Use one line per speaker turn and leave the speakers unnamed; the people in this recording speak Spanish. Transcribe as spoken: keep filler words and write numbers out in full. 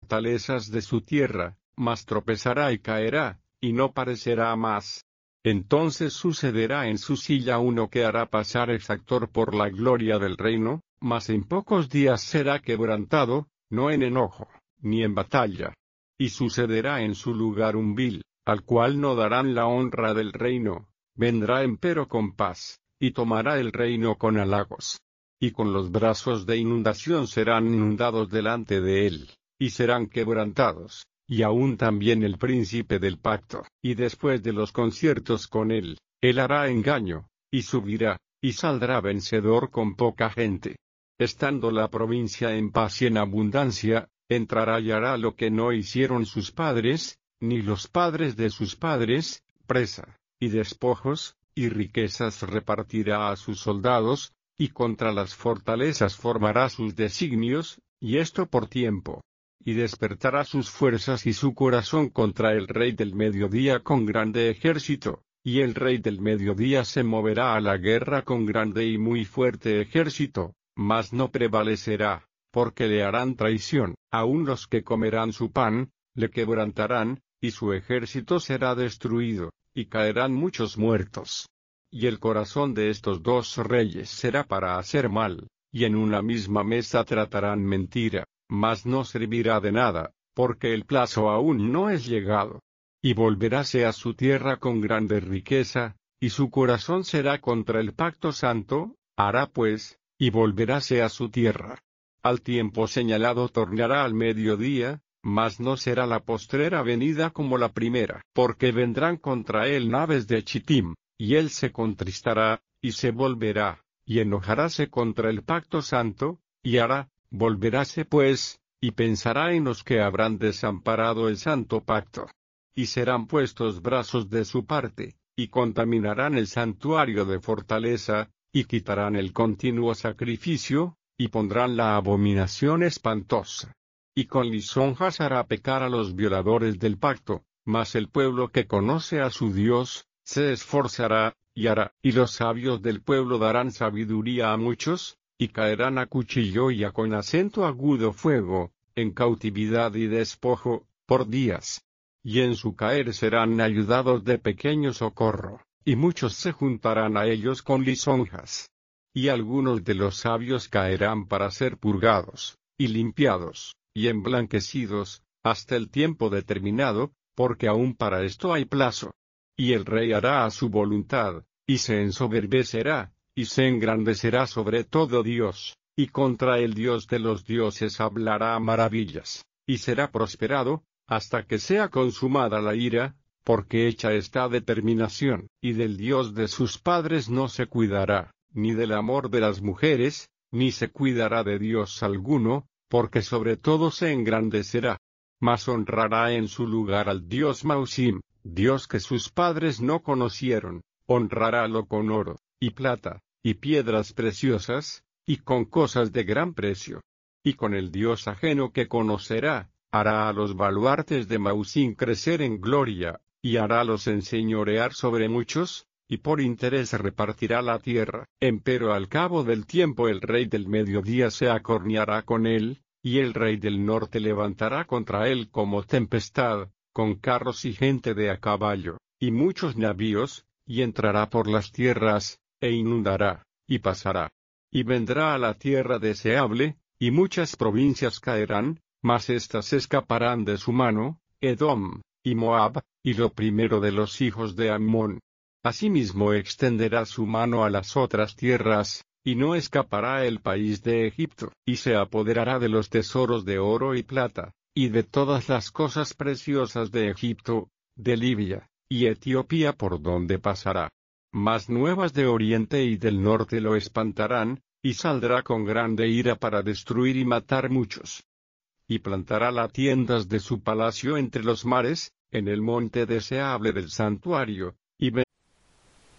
fortalezas de su tierra, mas tropezará y caerá, y no parecerá más. Entonces sucederá en su silla uno que hará pasar exactor por la gloria del reino, mas en pocos días será quebrantado, no en enojo, ni en batalla. Y sucederá en su lugar un vil, al cual no darán la honra del reino, vendrá empero con paz, y tomará el reino con halagos. Y con los brazos de inundación serán inundados delante de él, y serán quebrantados, y aún también el príncipe del pacto. Y después de los conciertos con él, él hará engaño, y subirá, y saldrá vencedor con poca gente. Estando la provincia en paz y en abundancia, entrará y hará lo que no hicieron sus padres, ni los padres de sus padres, presa, y despojos, y riquezas repartirá a sus soldados, y contra las fortalezas formará sus designios, y esto por tiempo. Y despertará sus fuerzas y su corazón contra el rey del mediodía con grande ejército, y el rey del mediodía se moverá a la guerra con grande y muy fuerte ejército, mas no prevalecerá, porque le harán traición, aun los que comerán su pan, le quebrantarán, y su ejército será destruido, y caerán muchos muertos. Y el corazón de estos dos reyes será para hacer mal, y en una misma mesa tratarán mentira, mas no servirá de nada, porque el plazo aún no es llegado. Y volveráse a su tierra con grande riqueza, y su corazón será contra el pacto santo, hará pues, y volveráse a su tierra. Al tiempo señalado tornará al mediodía, mas no será la postrera venida como la primera, porque vendrán contra él naves de Chittim, y él se contristará, y se volverá, y enojaráse contra el pacto santo, y hará, volveráse pues, y pensará en los que habrán desamparado el santo pacto. Y serán puestos brazos de su parte, y contaminarán el santuario de fortaleza, y quitarán el continuo sacrificio, y pondrán la abominación espantosa. Y con lisonjas hará pecar a los violadores del pacto, mas el pueblo que conoce a su Dios, se esforzará, y hará, y los sabios del pueblo darán sabiduría a muchos, y caerán a cuchillo y a con acento agudo fuego, en cautividad y despojo, por días. Y en su caer serán ayudados de pequeño socorro, y muchos se juntarán a ellos con lisonjas. Y algunos de los sabios caerán para ser purgados, y limpiados, y emblanquecidos, hasta el tiempo determinado, porque aún para esto hay plazo. Y el rey hará a su voluntad, y se ensoberbecerá, y se engrandecerá sobre todo Dios, y contra el Dios de los dioses hablará maravillas, y será prosperado, hasta que sea consumada la ira, porque hecha está determinación, y del Dios de sus padres no se cuidará, ni del amor de las mujeres, ni se cuidará de Dios alguno, porque sobre todo se engrandecerá. Mas honrará en su lugar al Dios Mausim, Dios que sus padres no conocieron, honrarálo con oro, y plata, y piedras preciosas, y con cosas de gran precio. Y con el Dios ajeno que conocerá, hará a los baluartes de Mausim crecer en gloria, y harálos enseñorear sobre muchos, y por interés repartirá la tierra. Empero al cabo del tiempo el rey del mediodía se acorneará con él, y el rey del norte levantará contra él como tempestad, con carros y gente de a caballo, y muchos navíos, y entrará por las tierras, e inundará, y pasará. Y vendrá a la tierra deseable, y muchas provincias caerán, mas éstas escaparán de su mano, Edom, y Moab, y lo primero de los hijos de Ammón. Asimismo extenderá su mano a las otras tierras, y no escapará el país de Egipto, y se apoderará de los tesoros de oro y plata, y de todas las cosas preciosas de Egipto, de Libia, y Etiopía por donde pasará. Mas nuevas de oriente y del norte lo espantarán, y saldrá con grande ira para destruir y matar muchos. Y plantará las tiendas de su palacio entre los mares, en el monte deseable del santuario,